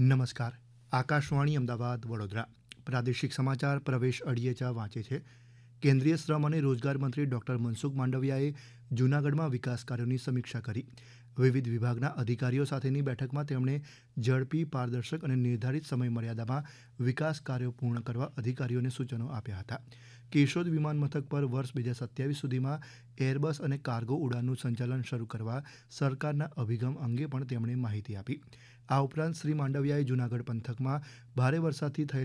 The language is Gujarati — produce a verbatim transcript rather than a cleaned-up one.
નમસ્કાર. આકાશવાણી અમદાવાદ વડોદરા પ્રાદેશિક સમાચાર પ્રવેશ અડિયેચા વાંચે છે. કેન્દ્રીય શ્રમ અને રોજગાર મંત્રી ડોક્ટર મનસુખ માંડવિયાએ જૂનાગઢમાં વિકાસ કાર્યોની સમીક્ષા કરી. વિવિધ વિભાગના અધિકારીઓ સાથેની બેઠકમાં તેમણે ઝડપી, પારદર્શક અને નિર્ધારિત સમયમર્યાદામાં વિકાસ કાર્યો પૂર્ણ કરવા અધિકારીઓને સૂચનો આપ્યા હતા. કેશોદ વિમાન મથક પર વર્ષ બે હજાર સત્યાવીસ સુધીમાં એરબસ અને કાર્ગો ઉડાનનું સંચાલન શરૂ કરવા સરકારના અભિગમ અંગે પણ તેમણે માહિતી આપી. આ ઉપરાંત શ્રી માંડવિયાએ જૂનાગઢ પંથકમાં ભારે વરસાદથી થયેલ